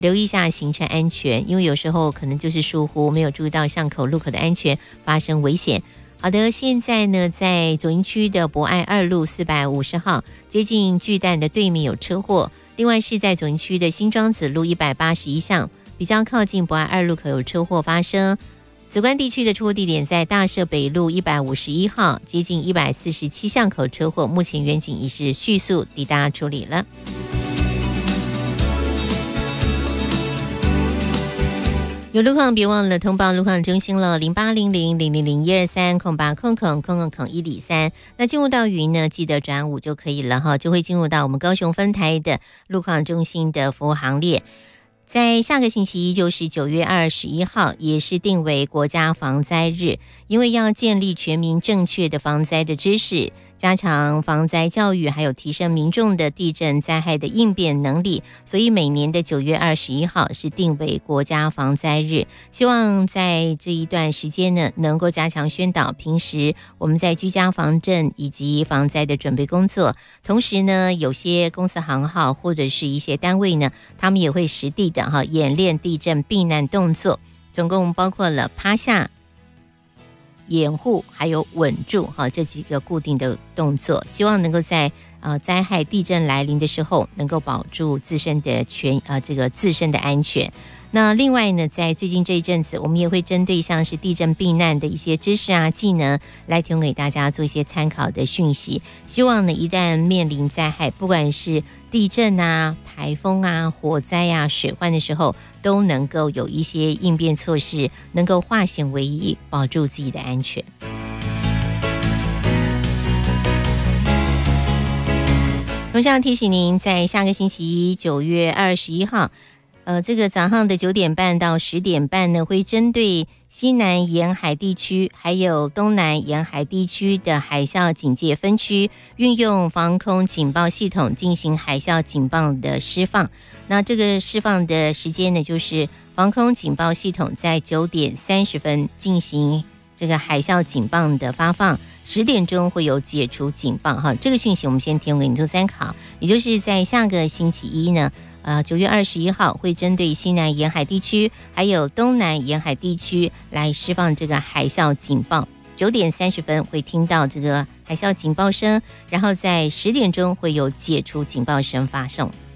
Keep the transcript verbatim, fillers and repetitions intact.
留意一下行车安全，因为有时候可能就是疏忽，没有注意到巷口路口的安全，发生危险。好的，现在呢，在左营区的博爱二路四百五十号接近巨蛋的对面有车祸，另外是在左营区的新庄子路一百八十一巷比较靠近博爱二路口有车祸发生。紫关地区的车祸地点在大社北路一百五十一号接近一百四十七巷口车祸，目前员警已是迅速抵达处理了。有路况别忘了通报路况中心了，零八零零零零零一二三空八空空空空空一里三。那进入到云呢，记得转五就可以了哈，就会进入到我们高雄分台的路况中心的服务行列。在下个星期一，就是九月二十一号，也是定为国家防灾日，因为要建立全民正确的防灾的知识，加强防灾教育，还有提升民众的地震灾害的应变能力，所以每年的九月二十一号是定为国家防灾日。希望在这一段时间呢，能够加强宣导平时我们在居家防震以及防灾的准备工作。同时呢，有些公司行号或者是一些单位呢，他们也会实地的哈演练地震避难动作，总共包括了趴下、掩护还有稳住哈这几个固定的动作，希望能够在呃灾害地震来临的时候能够保住自身的全呃这个自身的安全。那另外呢，在最近这一阵子，我们也会针对像是地震避难的一些知识啊、技能来提供给大家做一些参考的讯息。希望呢，一旦面临灾害，不管是地震啊、台风啊、火灾啊、水患的时候，都能够有一些应变措施，能够化险为夷，保住自己的安全。同时要提醒您，在下个星期一，九月二十一号。呃，这个早上的九点半到十点半呢，会针对西南沿海地区还有东南沿海地区的海啸警戒分区，运用防空警报系统进行海啸警报的释放。那这个释放的时间呢，就是防空警报系统在九点三十分进行这个海啸警报的发放，十点钟会有解除警报哈。这个讯息我们先提供给你做参考，也就是在下个星期一呢。呃，九月二十一号会针对西南沿海地区还有东南沿海地区来释放这个海啸警报。九点三十分会听到这个海啸警报声，然后在十点钟会有解除警报声发送。